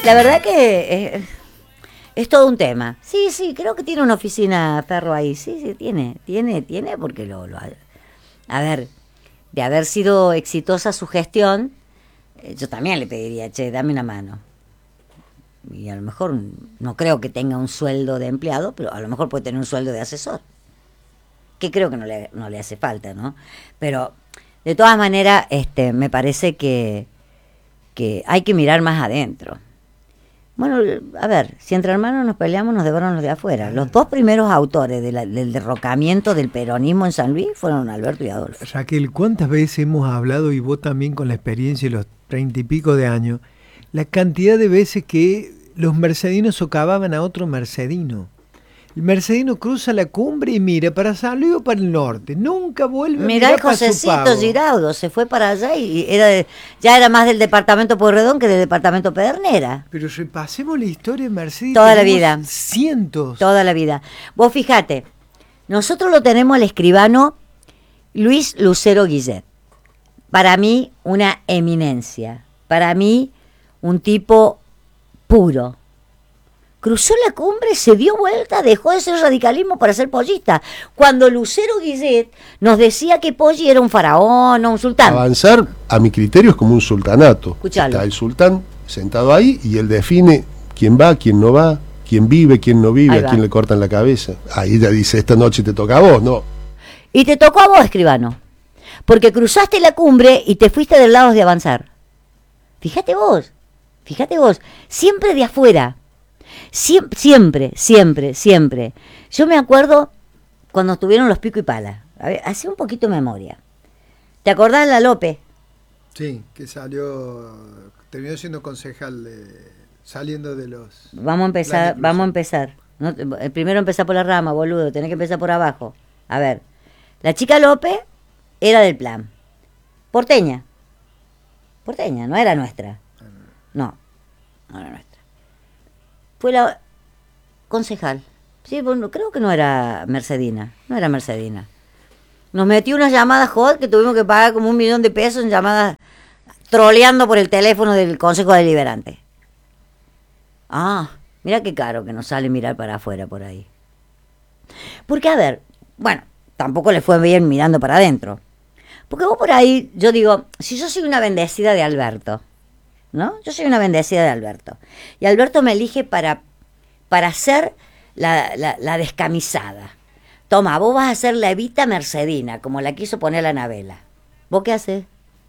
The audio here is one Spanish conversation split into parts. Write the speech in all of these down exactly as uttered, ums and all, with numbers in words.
La verdad que es, es todo un tema. Sí, sí, creo que tiene una oficina Ferro ahí. Sí, sí, tiene, tiene, tiene, porque lo, lo a ver, de haber sido exitosa su gestión, eh, yo también le pediría, che, dame una mano. Y a lo mejor no creo que tenga un sueldo de empleado, pero a lo mejor puede tener un sueldo de asesor, que creo que no le, no le hace falta, ¿no? Pero de todas maneras, este, me parece que, que hay que mirar más adentro. Bueno, a ver, si entre hermanos nos peleamos, nos devoran los de afuera. Los dos primeros autores de la, del derrocamiento del peronismo en San Luis fueron Alberto y Adolfo. Raquel, ¿cuántas veces hemos hablado, y vos también con la experiencia de los treinta y pico de años, la cantidad de veces que los mercedinos socavaban a otro mercedino? El mercedino cruza la cumbre y mira para San Luis o para el norte. Nunca vuelve Mirá, a mirar el Josecito Giraudo se fue para allá y era de, ya era más del departamento Pueyrredón que del departamento Pedernera. Pero repasemos la historia de Mercedes. Toda la vida. Cientos. Toda la vida. Vos fíjate, nosotros lo tenemos al escribano Luis Lucero Guillet. Para mí, una eminencia. Para mí, un tipo puro. Cruzó la cumbre, se dio vuelta, dejó de ser radicalismo para ser pollista. Cuando Lucero Guillet nos decía que Poggi era un faraón o un sultán. Avanzar, a mi criterio, es como un sultanato. Escuchalo. Está el sultán sentado ahí y él define quién va, quién no va, quién vive, quién no vive, a quién le cortan la cabeza. Ahí ya dice, esta noche te toca a vos, ¿no? Y te tocó a vos, escribano. Porque cruzaste la cumbre y te fuiste del lado de avanzar. Fíjate vos, fíjate vos, siempre de afuera. Siempre, siempre, siempre, siempre. Yo me acuerdo cuando estuvieron los Pico y Pala. A ver, hacía un poquito de memoria. ¿Te acordás de la López? Sí, que salió, terminó siendo concejal de, saliendo de los... Vamos a empezar, vamos a empezar. No, primero empezar por la rama, boludo, tenés que empezar por abajo. A ver, la chica López era del plan. Porteña. Porteña, no era nuestra. No, no era nuestra. Fue la concejal. Sí, bueno, creo que no era Mercedina. No era Mercedina. Nos metió unas llamadas hot que tuvimos que pagar como un millón de pesos en llamadas troleando por el teléfono del Consejo Deliberante. Ah, mira qué caro que nos sale mirar para afuera por ahí. Porque, a ver, bueno, tampoco le fue bien mirando para adentro. Porque vos por ahí, yo digo, si yo soy una bendecida de Alberto, ¿no? Yo soy una bendecida de Alberto. Y Alberto me elige para, para ser la, la, la descamisada. Toma, vos vas a ser la Evita Mercedina, como la quiso poner la Anabela. ¿Vos qué haces?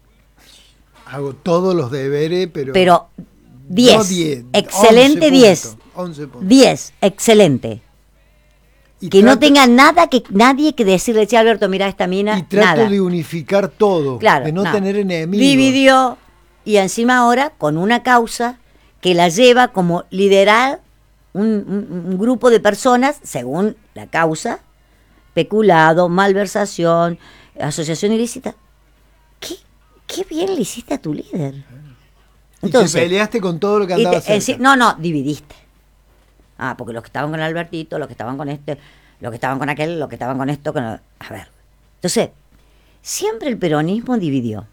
Hago todos los deberes, pero... Pero diez. No diez. Excelente diez. diez. Excelente. Y que trato, no tenga nada que nadie que decirle, che, Alberto, mira esta mina. Y trato nada. de unificar todo. Claro, de no, no tener enemigos. Dividió. Y encima ahora con una causa que la lleva como liderar un, un, un grupo de personas, según la causa, peculado, malversación, asociación ilícita. ¿Qué, qué bien le hiciste a tu líder? Entonces, y te peleaste con todo lo que andaba te, cerca. No, no, dividiste. Ah, porque los que estaban con Albertito, los que estaban con este, los que estaban con aquel, los que estaban con esto, con... A ver. Entonces, siempre el peronismo dividió.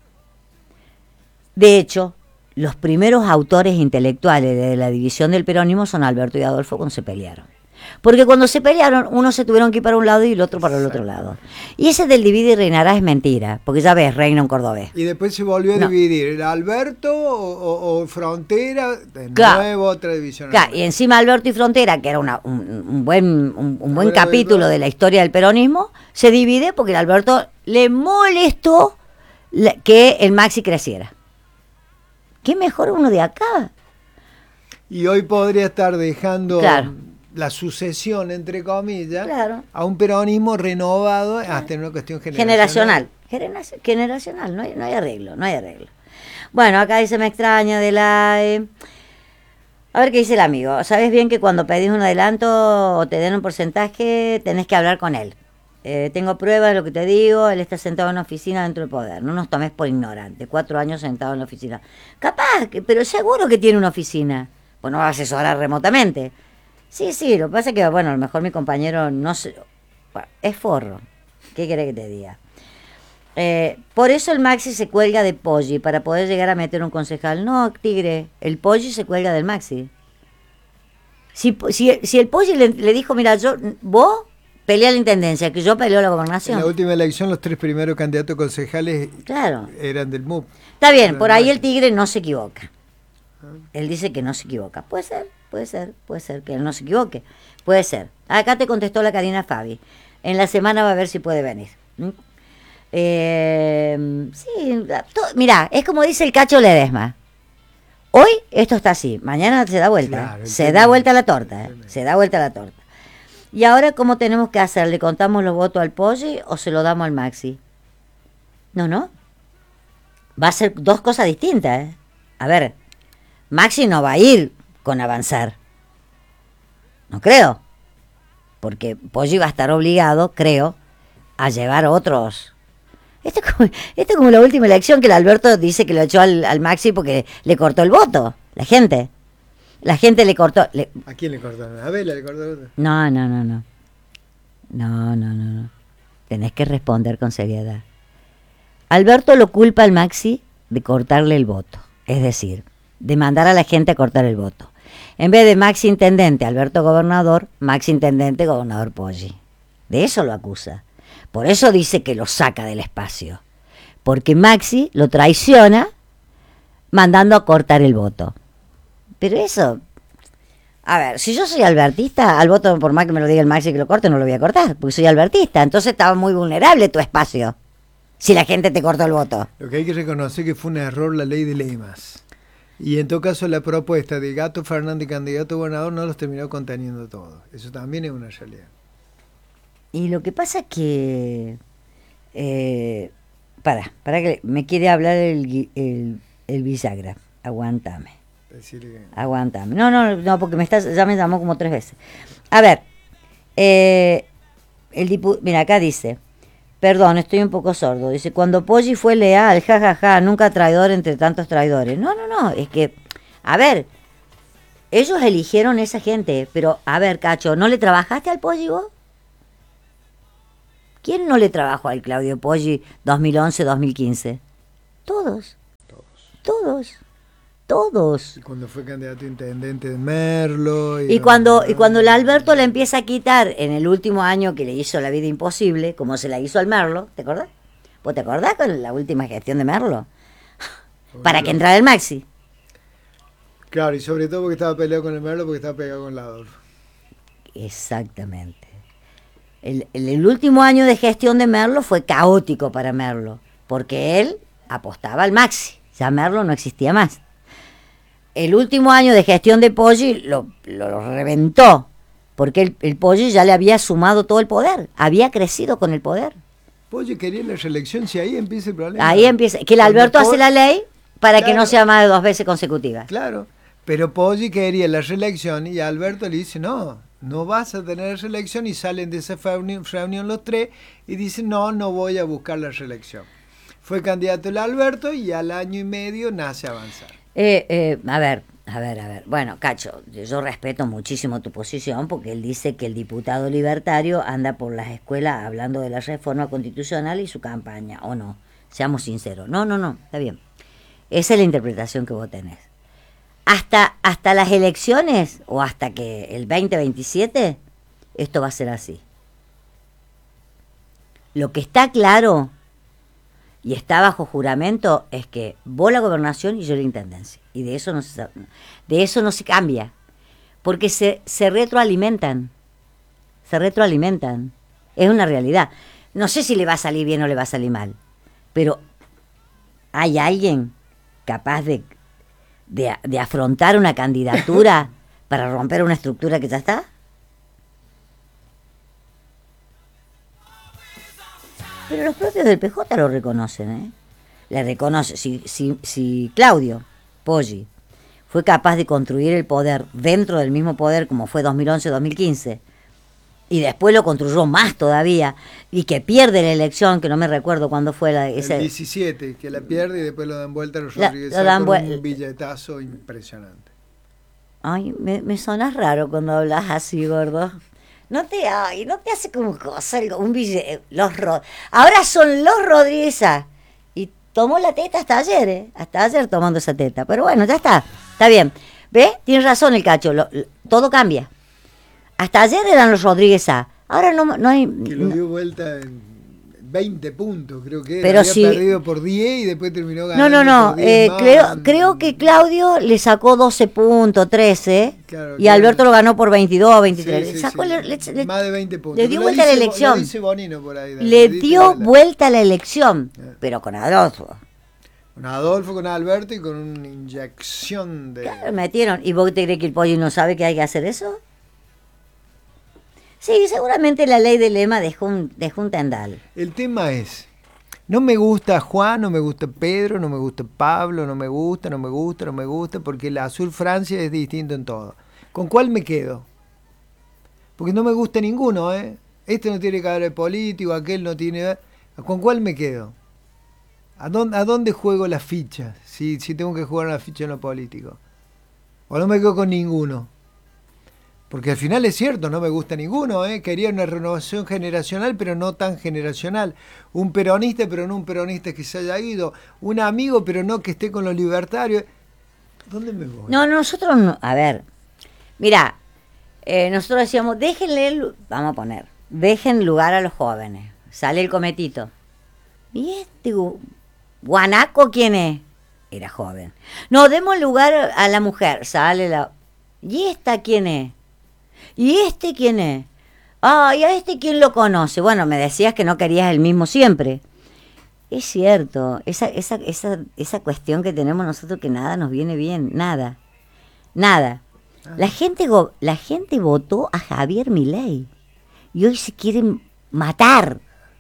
De hecho, los primeros autores intelectuales de la división del peronismo son Alberto y Adolfo cuando se pelearon. Porque cuando se pelearon, unos se tuvieron que ir para un lado y el otro para el otro lado. Y ese del divide y reinará es mentira, porque ya ves, reina un cordobés. Y después se volvió a no. dividir, ¿el Alberto o, o, o Frontera? De claro. nuevo otra división. Claro, y encima Alberto y Frontera, que era una, un, un buen, un, un buen capítulo de la historia del peronismo, se divide porque el Alberto le molestó la, que el Maxi creciera. ¿Qué mejor uno de acá? Y hoy podría estar dejando claro. la sucesión, entre comillas, claro. a un peronismo renovado claro. hasta en una cuestión generacional. Generacional. Generacional, no hay, no hay arreglo, no hay arreglo. Bueno, acá dice, me extraña de la... Eh. A ver qué dice el amigo. Sabes bien que cuando pedís un adelanto o te den un porcentaje, tenés que hablar con él. Eh, tengo pruebas de lo que te digo, él está sentado en una oficina dentro del poder, no nos tomes por ignorante, cuatro años sentado en la oficina. Capaz, que, pero seguro que tiene una oficina, pues no va a asesorar remotamente. Sí, sí, lo que pasa es que, bueno, a lo mejor mi compañero no se, bueno, es forro, ¿qué querés que te diga? Eh, por eso el Maxi se cuelga de Poggi, para poder llegar a meter un concejal. No, Tigre, el Poggi se cuelga del Maxi. Si, si, si el Poggi le, le dijo, mira, yo, vos pelea la intendencia, que yo peleo la gobernación. En la última elección los tres primeros candidatos concejales claro. eran del M U P. Está bien, por ahí el Tigre no se equivoca. Él dice que no se equivoca. Puede ser, puede ser, puede ser que él no se equivoque. Puede ser. Acá te contestó la Karina Fabi. En la semana va a ver si puede venir. ¿Mm? Eh, sí, todo, mirá, es como dice el Cacho Ledesma. Hoy esto está así, mañana se da vuelta. Claro, se entiendo. da vuelta la torta, eh, se da vuelta la torta. Y ahora, ¿cómo tenemos que hacer? ¿Le contamos los votos al Poggi o se lo damos al Maxi? No, no. Va a ser dos cosas distintas, ¿eh? A ver, Maxi no va a ir con avanzar. No creo. Porque Poggi va a estar obligado, creo, a llevar otros. Esto es, como, esto es como la última elección que el Alberto dice que lo echó al, al Maxi porque le cortó el voto. La gente. La gente le cortó. Le... ¿A quién le cortó? ¿A Vela le cortó el voto? No, no, no, no. No, no, no, no. Tenés que responder con seriedad. Alberto lo culpa al Maxi de cortarle el voto. Es decir, de mandar a la gente a cortar el voto. En vez de Maxi intendente, Alberto gobernador, Maxi intendente, gobernador Poggi. De eso lo acusa. Por eso dice que lo saca del espacio. Porque Maxi lo traiciona mandando a cortar el voto. Pero eso... A ver, si yo soy albertista, al voto, por más que me lo diga el Maxi que lo corte, no lo voy a cortar, porque soy albertista. Entonces estaba muy vulnerable tu espacio, si la gente te cortó el voto. Lo que hay que reconocer que fue un error la ley de lemas. Y en todo caso la propuesta de Gato Fernández, candidato a gobernador, no los terminó conteniendo todos. Eso también es una realidad. Y lo que pasa es que... Eh, para, para que me quiere hablar el, el, el bisagra. Aguántame. Que... Aguántame. No, no, no, porque me estás, ya me llamó como tres veces. A ver, eh, el dipu, mira, acá dice, perdón, estoy un poco sordo. Dice, cuando Poggi fue leal, jajaja, ja, ja, nunca traidor entre tantos traidores. No, no, no, es que, a ver, ellos eligieron esa gente, pero, a ver, Cacho, ¿no le trabajaste al Poggi vos? ¿Quién no le trabajó al Claudio Poggi dos mil once dos mil quince? Todos. Todos. Todos. Todos. Y cuando fue candidato a intendente de Merlo. Y, y cuando y cuando el Alberto le empieza a quitar en el último año que le hizo la vida imposible, como se la hizo al Merlo, ¿te acordás? ¿Vos te acordás con la última gestión de Merlo? Bueno, para que entrara el Maxi. Claro, y sobre todo porque estaba peleado con el Merlo, porque estaba pegado con la Adolfo. Exactamente. El, el, el último año de gestión de Merlo fue caótico para Merlo, porque él apostaba al Maxi, ya Merlo no existía más. El último año de gestión de Poggi lo, lo, lo reventó, porque el, el Poggi ya le había sumado todo el poder, había crecido con el poder. Poggi quería la reelección, si ahí empieza el problema. Ahí empieza, que el Alberto hace la ley para claro, que no sea más de dos veces consecutivas. Claro, pero Poggi quería la reelección y Alberto le dice, no, no vas a tener reelección, y salen de esa reunión, reunión los tres y dicen, no, no voy a buscar la reelección. Fue candidato el Alberto y al año y medio nace Avanzar. Eh, eh, a ver, a ver, a ver. Bueno, Cacho, yo respeto muchísimo tu posición porque él dice que el diputado libertario anda por las escuelas hablando de la reforma constitucional y su campaña, ¿o no? Seamos sinceros. No, no, no, está bien. Esa es la interpretación que vos tenés. Hasta, hasta las elecciones o hasta que el veinte veintisiete, esto va a ser así. Lo que está claro y está bajo juramento es que vos la gobernación y yo la intendencia. Y de eso no se, de eso no se cambia. Porque se, se retroalimentan. Se retroalimentan. Es una realidad. No sé si le va a salir bien o le va a salir mal. Pero ¿hay alguien capaz de, de, de afrontar una candidatura para romper una estructura que ya está? Pero los propios del P J lo reconocen, ¿eh? Le reconoce. Si, si, si Claudio Poggi fue capaz de construir el poder dentro del mismo poder como fue dos mil once dos mil quince, y después lo construyó más todavía, y que pierde la elección, que no me recuerdo cuándo fue la... Ese, el diecisiete, que la pierde y después lo dan vuelta a los la, Rodríguez lo dan con un billetazo impresionante. Ay, me, me sonás raro cuando hablas así, gordo. No te, ay, no te hace como cosa, algo, un billete, los Ro- ahora son los Rodríguez Sá. Y tomó la teta hasta ayer, ¿eh? Hasta ayer tomando esa teta. Pero bueno, ya está, está bien. ¿Ves? Tienes razón el Cacho, lo, lo, todo cambia. Hasta ayer eran los Rodríguez Sá. Ahora no, no hay... Que lo dio vuelta en veinte puntos, creo que era. Pero había sí, perdido por diez y después terminó no, ganando. no, no. por diez Eh, más. creo, creo que Claudio le sacó doce puntos, trece. Claro, y claro. Alberto lo ganó por veintidós, veintitrés. Sí, sí, sacó sí. le, le, le, más de veinte puntos. le dio Lo vuelta a la dice- elección. lo dice Bonino por ahí, Le dice dio vuelta. vuelta a la elección. Eh. Pero con Adolfo. Con Adolfo, con Alberto y con una inyección de... Claro, metieron. ¿Y vos te crees que el pollo no sabe que hay que hacer eso? Sí, seguramente la ley del lema dejó un, dejó un tendal. El tema es, no me gusta Juan, no me gusta Pedro, no me gusta Pablo, no me gusta, no me gusta, no me gusta, porque el azul Francia es distinto en todo. ¿Con cuál me quedo? Porque no me gusta ninguno, ¿eh? Este no tiene que ver de político, aquel no tiene... ¿Con cuál me quedo? ¿A dónde, a dónde juego las fichas? Si, si tengo que jugar una ficha en lo político. O no me quedo con ninguno. Porque al final es cierto, no me gusta ninguno, ¿eh? Quería una renovación generacional, pero no tan generacional. Un peronista, pero no un peronista que se haya ido. Un amigo, pero no que esté con los libertarios. ¿Dónde me voy? No, nosotros no. A ver, mira, eh, nosotros decíamos, déjenle, el, vamos a poner, dejen lugar a los jóvenes. Sale el cometito. ¿Y este gu- guanaco quién es? Era joven. No, demos lugar a la mujer. Sale la... ¿Y esta quién es? ¿Y este quién es? Ah, ¿y a este quién lo conoce? Bueno, me decías que no querías el mismo siempre. Es cierto, esa, esa, esa, esa cuestión que tenemos nosotros que nada nos viene bien, nada, nada. La gente, go- la gente votó a Javier Milei y hoy se quieren matar.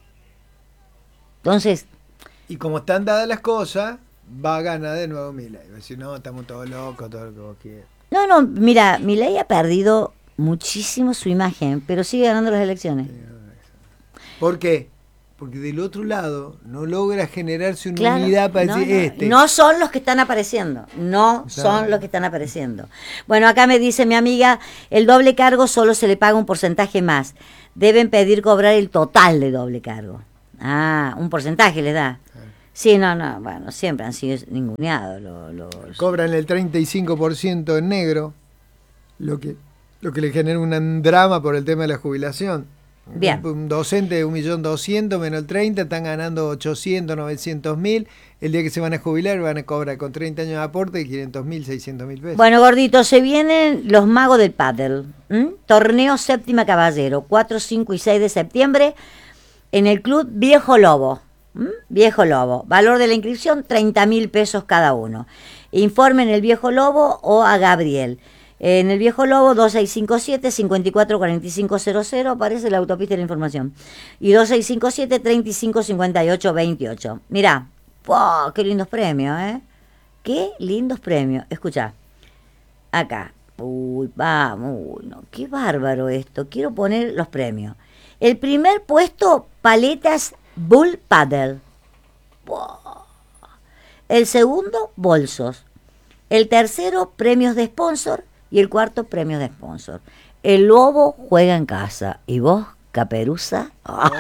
Entonces, Y como están dadas las cosas, va a ganar de nuevo Milei. Va a decir, no, estamos todos locos, todo lo que vos quieras. no, no, mira, Milei ha perdido muchísimo su imagen, pero sigue ganando las elecciones. ¿Por qué? Porque del otro lado no logra generarse una Claro, unidad para no, decir no, este. no son los que están apareciendo, no son Claro. los que están apareciendo. Bueno, acá me dice mi amiga, el doble cargo solo se le paga un porcentaje más. Deben pedir cobrar el total de doble cargo. Ah, un porcentaje les da. Sí, no, no, bueno, siempre han sido ninguneados los... los- Cobran el treinta y cinco por ciento en negro, lo que, lo que le genera un drama por el tema de la jubilación. Bien. Un, un docente de un millón doscientos menos el treinta, están ganando ochocientos, novecientos mil. El día que se van a jubilar van a cobrar con treinta años de aporte quinientos mil, seiscientos mil pesos. Bueno, gordito, se vienen los magos del pádel. ¿m? Torneo Séptima Caballero, cuatro, cinco y seis de septiembre en el Club Viejo Lobo. ¿m? Viejo Lobo. Valor de la inscripción, treinta mil pesos cada uno. Informen el Viejo Lobo o a Gabriel. En el Viejo Lobo, dos seis cinco siete, cinco cuatro cuatro cinco cero cero, aparece la autopista de la información. Y dos seis cinco siete, treinta y cinco cincuenta y ocho veintiocho. Mirá, ¡wow! ¡Qué lindos premios, eh! ¡Qué lindos premios! Escucha, acá. Uy, vamos, uy, no, qué bárbaro esto. Quiero poner los premios. El primer puesto, paletas Bull Paddle. ¡Wow! El segundo, bolsos. El tercero, premios de sponsor. Y el cuarto, premios de sponsor. El Lobo juega en casa. ¿Y vos, Caperuza?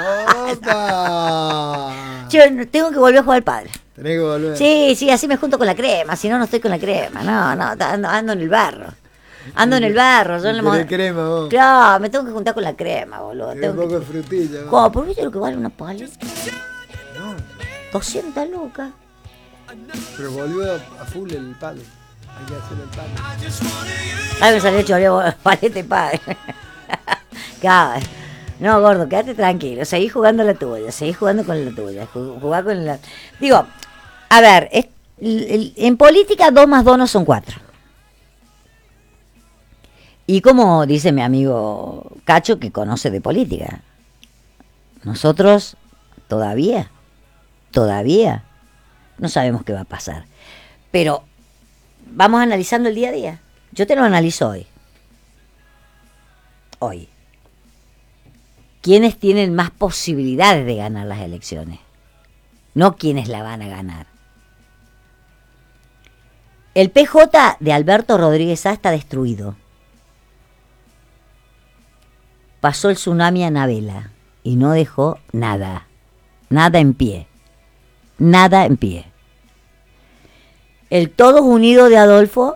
¡Opa! Yo tengo que volver a jugar al padre. Tenés que volver. Sí, sí, así me junto con la crema. Si no, no estoy con la crema. No, no, ando, ando en el barro. Ando en el barro. Yo en el Tenés mo- crema vos. Claro, me tengo que juntar con la crema, boludo. Tenés Tengo un poco que... de frutilla. vos. ¿Cómo? ¿Por qué lo que vale una paleta? No, doscientas lucas. pero volvió a, a full el palo. Hay que hacer el palo. Ay, me salió choreo, paleta y padre. Claro. No, gordo, quédate tranquilo. Seguí jugando la tuya, seguí jugando con la tuya. ju- Jugar con la... Digo, a ver, es- el- el- en política dos más dos no son cuatro. Y como dice mi amigo Cacho, que conoce de política, nosotros todavía, todavía no sabemos qué va a pasar. Pero vamos analizando el día a día. Yo te lo analizo hoy. Hoy. ¿Quiénes tienen más posibilidades de ganar las elecciones? No quiénes la van a ganar. El P J de Alberto Rodríguez Sá está destruido. pasó el tsunami Anabela y no dejó nada, nada en pie, nada en pie. El Todos Unidos de Adolfo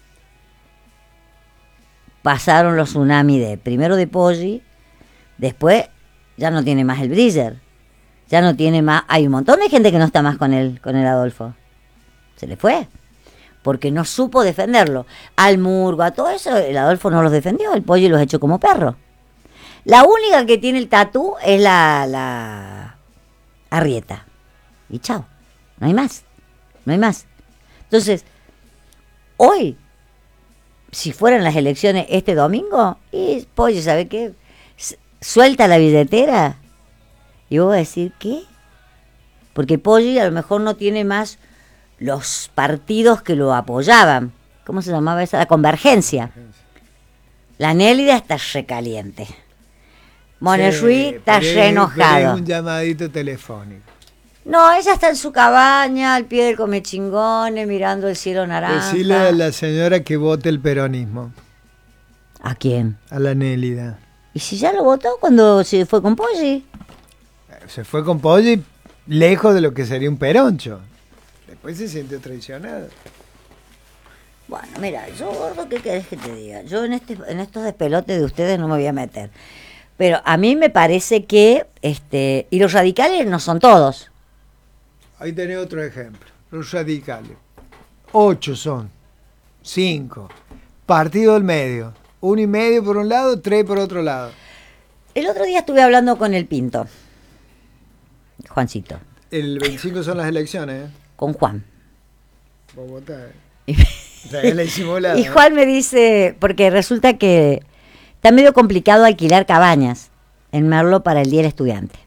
pasaron los tsunamis de primero de Poggi, después ya no tiene más el Breezer, ya no tiene más, hay un montón de gente que no está más con él, con el Adolfo. Se le fue, porque no supo defenderlo. Al Murgo, a todo eso, el Adolfo no los defendió, el Poggi los echó como perro. La única que tiene el tatú es la, la Arrieta. Y chao, no hay más, no hay más. Entonces, hoy, si fueran las elecciones este domingo, y Poggi, ¿sabe qué? Suelta la billetera y vos vas a decir, ¿qué? Porque Poggi a lo mejor no tiene más los partidos que lo apoyaban. ¿Cómo se llamaba esa? La Convergencia. La Nélida está recaliente. Monerruí sí, está re enojado. Un llamadito telefónico. No, ella está en su cabaña, al pie del Comechingones, mirando el cielo naranja. Decile a la señora que vote el peronismo. ¿A quién? A la Nélida. ¿Y si ya lo votó cuando se fue con Poggi? Se fue con Poggi lejos de lo que sería un peroncho. Después se sintió traicionado. Bueno, mira, yo, gordo, ¿qué querés que te diga? Yo en, este, en estos despelotes de ustedes no me voy a meter. Pero a mí me parece que, este, y los radicales no son todos. Ahí tenés otro ejemplo. Los radicales. Ocho son. Cinco. Partido del medio. Uno y medio por un lado, tres por otro lado. El otro día estuve hablando con el Pinto. Juancito. El veinticinco son las elecciones, ¿eh? Con Juan. Bogotá, ¿eh? Y, o sea, es la disimulada, y Juan me dice, porque resulta que está medio complicado alquilar cabañas en Merlo para el Día del Estudiante.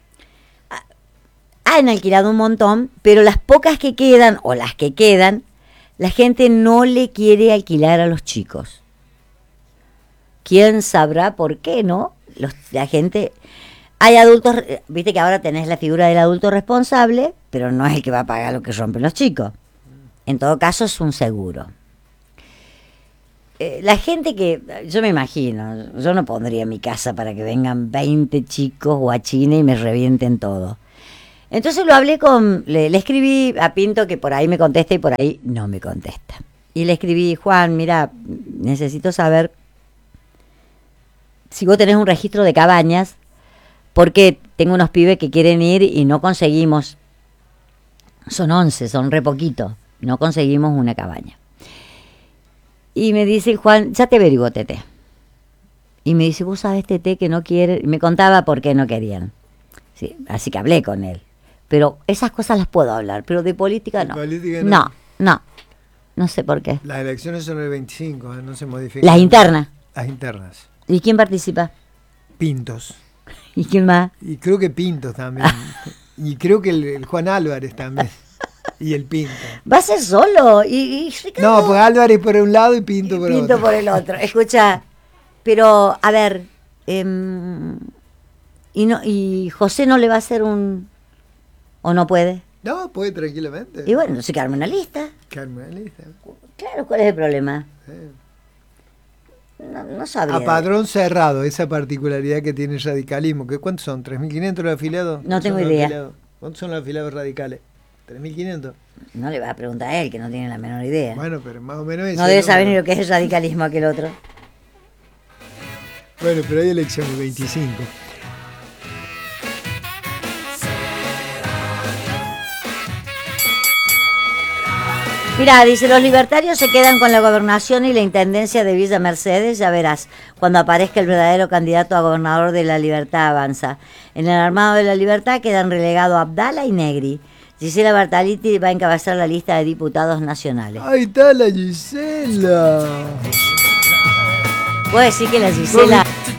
Han alquilado un montón, pero las pocas que quedan, o las que quedan, la gente no le quiere alquilar a los chicos. ¿Quién sabrá por qué, no? Los, la gente... Hay adultos, viste que ahora tenés la figura del adulto responsable, pero no es el que va a pagar lo que rompen los chicos. En todo caso es un seguro. Eh, la gente que, yo me imagino, yo no pondría mi casa para que vengan veinte chicos guachines y me revienten todo. Entonces lo hablé con, le, le escribí a Pinto que por ahí me contesta y por ahí no me contesta. Y le escribí, Juan, mira, necesito saber si vos tenés un registro de cabañas, porque tengo unos pibes que quieren ir y no conseguimos, son once, son re poquito, no conseguimos una cabaña. Y me dice Juan, ya te averiguo, Tete. Y me dice, vos sabés, Tete, que no quiere, y me contaba por qué no querían. Sí, así que hablé con él. Pero esas cosas las puedo hablar, pero de política no. Política no. No, no, no sé por qué. Las elecciones son el veinticinco, ¿eh? No se modifican. Las internas. Las internas. ¿Y quién participa? Pintos. ¿Y quién más? Y creo que Pintos también. Y creo que el, el Juan Álvarez también. Y el Pinto. ¿Va a ser solo? ¿Y, y no, pues Álvarez por un lado y Pinto y por Pinto otro. por el otro. Escucha, pero a ver, eh, y no y José no le va a hacer un... ¿O no puede? No, puede tranquilamente. Y bueno, se arme una lista. Que arme una lista. Claro, ¿cuál es el problema? Sí. No, no sabía. A padrón cerrado, esa particularidad que tiene el radicalismo. ¿Que ¿Cuántos son? ¿tres mil quinientos los afiliados? No tengo idea. Afiliados? ¿Cuántos son los afiliados radicales? ¿tres mil quinientos? No le vas a preguntar a él, que no tiene la menor idea. Bueno, pero más o menos eso. No debe saber ni lo que es el radicalismo aquel otro. Bueno, pero hay elecciones veinticinco. Mirá, dice, los libertarios se quedan con la gobernación y la intendencia de Villa Mercedes, ya verás, cuando aparezca el verdadero candidato a gobernador de La Libertad Avanza. En el armado de La Libertad quedan relegados Abdala y Negri. Gisela Bartalitti va a encabezar la lista de diputados nacionales. Ahí está la Gisela. ¿Puedo decir que la Gisela...